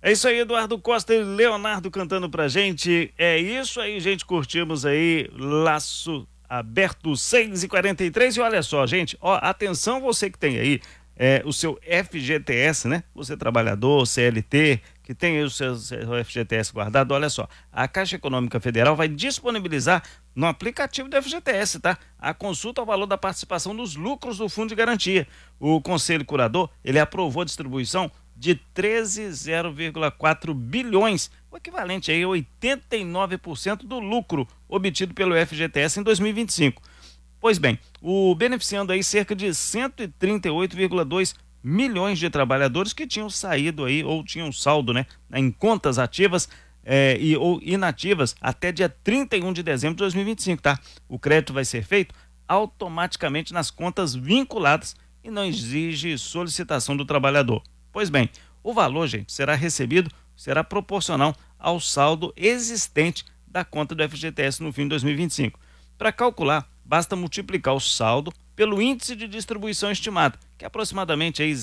É isso aí, Eduardo Costa e Leonardo cantando pra gente. É isso aí, gente. Curtimos aí Laço Aberto 6h43. E olha só, gente, ó, atenção você que tem aí o seu FGTS, né? Você trabalhador, CLT, que tem aí o seu FGTS guardado. Olha só, a Caixa Econômica Federal vai disponibilizar no aplicativo do FGTS, tá? A consulta ao valor da participação dos lucros do Fundo de Garantia. O Conselho Curador, ele aprovou a distribuição de 13,04 bilhões, o equivalente aí a 89% do lucro obtido pelo FGTS em 2025. Pois bem, beneficiando aí cerca de 138,2 milhões de trabalhadores que tinham saído aí ou tinham saldo, né, em contas ativas ou inativas até dia 31 de dezembro de 2025, tá? O crédito vai ser feito automaticamente nas contas vinculadas e não exige solicitação do trabalhador. Pois bem, o valor, gente, será proporcional ao saldo existente da conta do FGTS no fim de 2025. Para calcular, basta multiplicar o saldo pelo índice de distribuição estimado, que é aproximadamente aí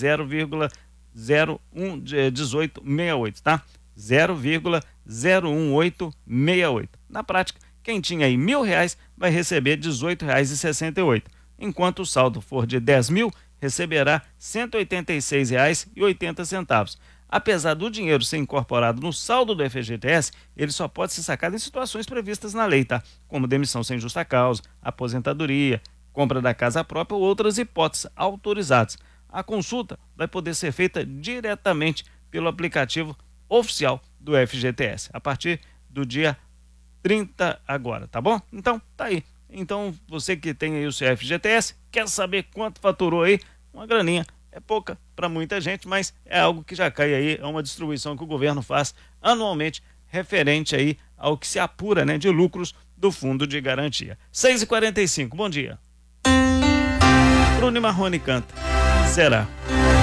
0,011868, tá? 0,01868. Na prática, quem tinha aí R$ 1.000 vai receber R$ 18,68, enquanto o saldo for de 10 mil, receberá R$ 186,80. Apesar do dinheiro ser incorporado no saldo do FGTS, ele só pode ser sacado em situações previstas na lei, tá? Como demissão sem justa causa, aposentadoria, compra da casa própria ou outras hipóteses autorizadas. A consulta vai poder ser feita diretamente pelo aplicativo oficial do FGTS, a partir do dia 30 agora, tá bom? Então, tá aí. Então, você que tem aí o seu FGTS, quer saber quanto faturou aí? Uma graninha. É pouca para muita gente, mas é algo que já cai aí, é uma distribuição que o governo faz anualmente, referente aí ao que se apura, né, de lucros do Fundo de Garantia. 6h45, bom dia. Bruno e Marrone canta. Será?